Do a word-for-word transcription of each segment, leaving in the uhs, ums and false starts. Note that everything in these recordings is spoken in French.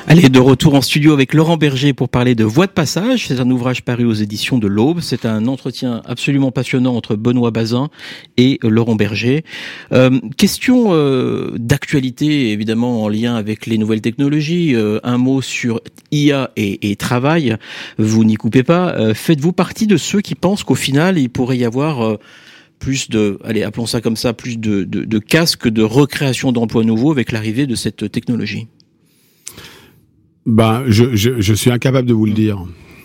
Allez, de retour en studio avec Laurent Berger pour parler de Voix de passage. C'est un ouvrage paru aux éditions de l'Aube. C'est un entretien absolument passionnant entre Benoît Bazin et Laurent Berger. Euh, question euh, d'actualité, évidemment, en lien avec les nouvelles technologies. Euh, un mot sur I A et, et travail. Vous n'y coupez pas. Euh, faites-vous partie de ceux qui pensent qu'au final, il pourrait y avoir... Euh, plus de, allez, appelons ça comme ça, plus de, de, de casques de recréation d'emplois nouveaux avec l'arrivée de cette technologie? Ben, je, je, je suis incapable de vous le dire.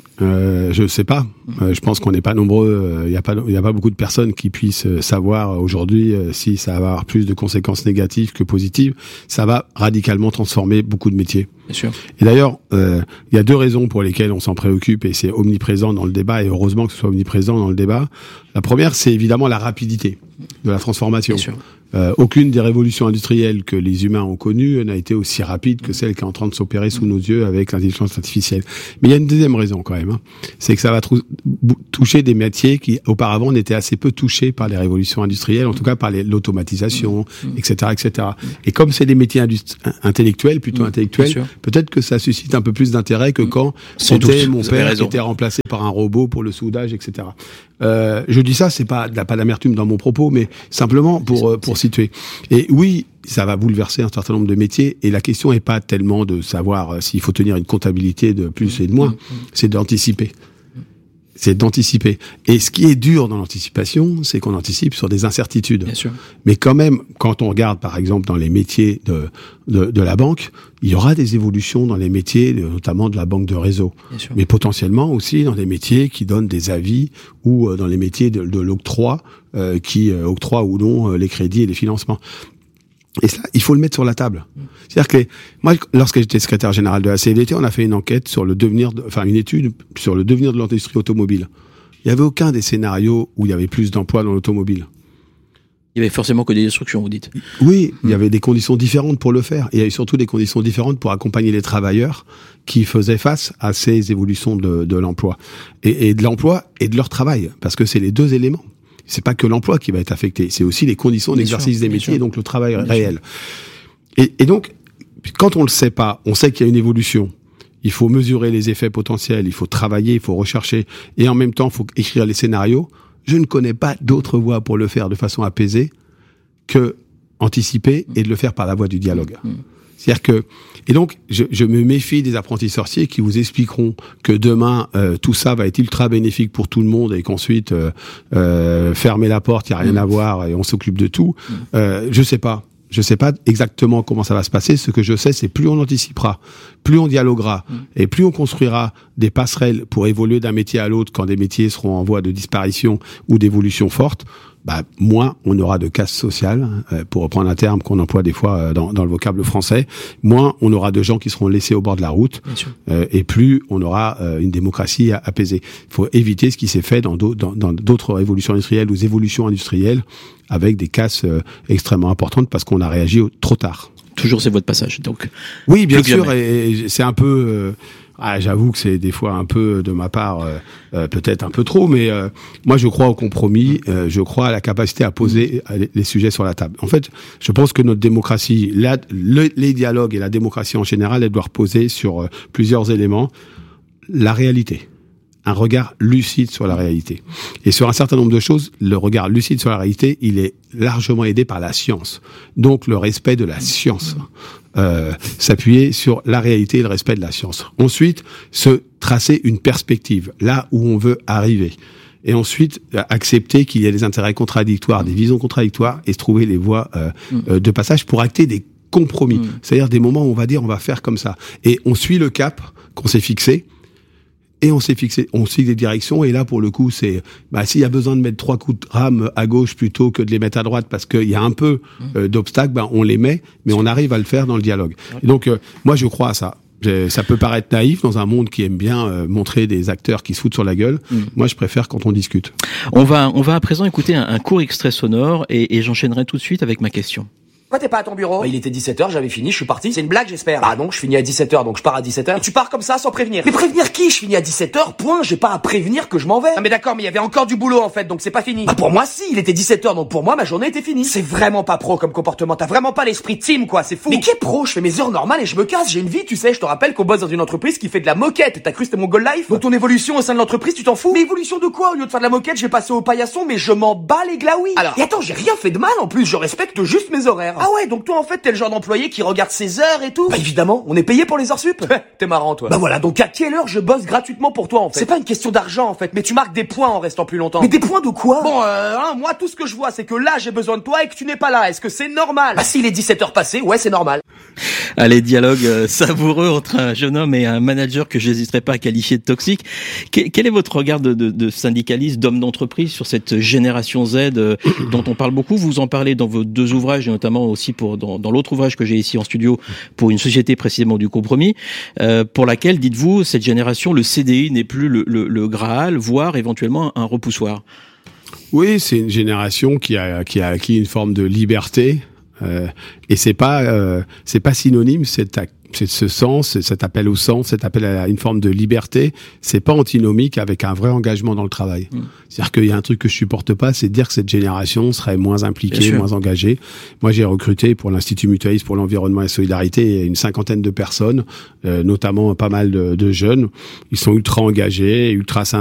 Euh, je sais pas. Euh, je pense qu'on n'est pas nombreux. Il n'y a pas, il y a pas beaucoup de personnes qui puissent savoir aujourd'hui euh, si ça va avoir plus de conséquences négatives que positives. Ça va radicalement transformer beaucoup de métiers. Bien sûr. Et d'ailleurs, euh, il y a deux raisons pour lesquelles on s'en préoccupe et c'est omniprésent dans le débat et heureusement que ce soit omniprésent dans le débat. La première, c'est évidemment la rapidité de la transformation. Bien sûr. Euh, aucune des révolutions industrielles que les humains ont connues n'a été aussi rapide que celle qui est en train de s'opérer sous nos yeux avec l'intelligence artificielle. Mais il y a une deuxième raison quand même, hein. C'est que ça va trou- toucher des métiers qui auparavant n'étaient assez peu touchés par les révolutions industrielles, en tout cas par les, l'automatisation, mmh. et cetera, et cetera. Et comme c'est des métiers industri- intellectuels, plutôt mmh. intellectuels, peut-être que ça suscite un peu plus d'intérêt que mmh. quand Sans c'était doute, mon père qui était remplacé par un robot pour le soudage, et cetera. Euh, je dis ça, c'est pas, pas d'amertume dans mon propos, mais simplement pour pour situer. Et oui, ça va bouleverser un certain nombre de métiers. Et la question est pas tellement de savoir s'il faut tenir une comptabilité de plus et de moins, c'est d'anticiper. C'est d'anticiper. Et ce qui est dur dans l'anticipation, c'est qu'on anticipe sur des incertitudes. Bien sûr. Mais quand même, quand on regarde, par exemple, dans les métiers de, de, de la banque, il y aura des évolutions dans les métiers, notamment de la banque de réseau. Mais potentiellement aussi dans des métiers qui donnent des avis ou euh, dans les métiers de, de l'octroi, euh, qui euh, octroient ou non euh, les crédits et les financements. Et ça, il faut le mettre sur la table. C'est-à-dire que les, moi, lorsque j'étais secrétaire général de la C F D T, on a fait une enquête sur le devenir, de, enfin une étude sur le devenir de l'industrie automobile. Il n'y avait aucun des scénarios où il y avait plus d'emplois dans l'automobile. Il y avait forcément que des destructions, vous dites. Oui, il y avait des conditions différentes pour le faire. Et il y avait surtout des conditions différentes pour accompagner les travailleurs qui faisaient face à ces évolutions de, de l'emploi. Et, et de l'emploi et de leur travail. Parce que c'est les deux éléments. C'est pas que l'emploi qui va être affecté, c'est aussi les conditions bien d'exercice sûr, des métiers sûr. Et donc le travail bien réel. Et, et donc, quand on le sait pas, on sait qu'il y a une évolution. Il faut mesurer les effets potentiels, il faut travailler, il faut rechercher, et en même temps, il faut écrire les scénarios. Je ne connais pas d'autre voie pour le faire de façon apaisée que anticiper et de le faire par la voie du dialogue. Mmh. C'est-à-dire que, et donc, je, je me méfie des apprentis sorciers qui vous expliqueront que demain, euh, tout ça va être ultra bénéfique pour tout le monde et qu'ensuite, euh, euh, fermer la porte, il n'y a rien mmh. à voir et on s'occupe de tout. Mmh. Euh, je sais pas. Je sais pas exactement comment ça va se passer. Ce que je sais, c'est plus on anticipera, plus on dialoguera mmh. et plus on construira des passerelles pour évoluer d'un métier à l'autre quand des métiers seront en voie de disparition ou d'évolution forte, bah, moins on aura de casse sociale, euh, pour reprendre un terme qu'on emploie des fois euh, dans, dans le vocable français, moins on aura de gens qui seront laissés au bord de la route, euh, et plus on aura euh, une démocratie apaisée. Il faut éviter ce qui s'est fait dans d'autres, dans, dans d'autres révolutions industrielles ou évolutions industrielles avec des casses euh, extrêmement importantes parce qu'on a réagi au, trop tard. Toujours c'est votre passage, donc. Oui, bien sûr, et, et c'est un peu... Euh, Ah, j'avoue que c'est des fois un peu de ma part, euh, euh, peut-être un peu trop, mais euh, moi je crois au compromis, euh, je crois à la capacité à poser les sujets sur la table. En fait, je pense que notre démocratie, la, le, les dialogues et la démocratie en général, elle doit reposer sur euh, plusieurs éléments. La réalité, un regard lucide sur la réalité. Et sur un certain nombre de choses, le regard lucide sur la réalité, il est largement aidé par la science. Donc le respect de la science. Euh, s'appuyer sur la réalité et le respect de la science. Ensuite, se tracer une perspective, là où on veut arriver. Et ensuite, accepter qu'il y a des intérêts contradictoires, des visions contradictoires, et se trouver les voies euh, mmh. de passage pour acter des compromis. Mmh. C'est-à-dire des moments où on va dire on va faire comme ça. Et on suit le cap qu'on s'est fixé, et on s'est fixé, on suit des directions, et là, pour le coup, c'est, bah, s'il y a besoin de mettre trois coups de rame à gauche plutôt que de les mettre à droite parce qu'il y a un peu euh, d'obstacles, bah, on les met, mais on arrive à le faire dans le dialogue. Et donc, euh, moi, je crois à ça. Ça peut paraître naïf dans un monde qui aime bien euh, montrer des acteurs qui se foutent sur la gueule. Mmh. Moi, je préfère quand on discute. On va, on va à présent écouter un, un court extrait sonore et, et j'enchaînerai tout de suite avec ma question. Pourquoi t'es pas à ton bureau? Bah, il était dix-sept heures, j'avais fini, je suis parti. C'est une blague, j'espère. Bah non, je finis à dix-sept heures, donc je pars à dix-sept heures. Et tu pars comme ça, sans prévenir. Mais prévenir qui? Je finis à dix-sept heures, point, j'ai pas à prévenir que je m'en vais. Ah mais d'accord, mais il y avait encore du boulot en fait, donc c'est pas fini. Bah pour moi si, il était dix-sept heures, donc pour moi ma journée était finie. C'est vraiment pas pro comme comportement, t'as vraiment pas l'esprit team quoi, c'est fou. Mais qui est pro? Je fais mes heures normales et je me casse, j'ai une vie, tu sais, je te rappelle qu'on bosse dans une entreprise qui fait de la moquette. T'as cru c'était mon goal life? Donc ton évolution au sein de l'entreprise, tu t'en fous? Mais évolution de quoi? Au lieu de faire de la moquette, j'ai passé au paillasson, mais je m'en bats les glaouis. Alors, et attends, j'ai rien fait de mal en plus, je respecte juste mes horaires. Ah ouais, donc toi en fait t'es le genre d'employé qui regarde ses heures et tout? Bah évidemment, on est payé pour les heures sup. T'es marrant toi. Bah voilà, donc à quelle heure je bosse gratuitement pour toi en fait? C'est pas une question d'argent en fait, mais tu marques des points en restant plus longtemps. Mais des points de quoi? Bon euh, hein, moi tout ce que je vois c'est que là j'ai besoin de toi et que tu n'es pas là. Est-ce que c'est normal? Bah s'il est dix-sept heures passées, ouais c'est normal. Allez, dialogue euh, savoureux entre un jeune homme et un manager que j'hésiterai pas à qualifier de toxique. Que, quel est votre regard de, de, de syndicaliste, d'homme d'entreprise sur cette génération Z euh, dont on parle beaucoup? Vous en parlez dans vos deux ouvrages et notamment aussi pour dans, dans l'autre ouvrage que j'ai ici en studio pour une société précisément du compromis, euh, pour laquelle, dites-vous, cette génération, le C D I n'est plus le, le, le Graal, voire éventuellement un repoussoir. Oui, c'est une génération qui a qui a acquis une forme de liberté euh, et c'est pas euh, c'est pas synonyme cette c'est ce sens, cet appel au sens, cet appel à une forme de liberté, c'est pas antinomique avec un vrai engagement dans le travail. Mmh. C'est-à-dire qu'il y a un truc que je supporte pas, c'est de dire que cette génération serait moins impliquée, moins engagée. Moi, j'ai recruté pour l'Institut Mutualiste pour l'environnement et la solidarité une cinquantaine de personnes, euh, notamment pas mal de, de jeunes. Ils sont ultra engagés, ultra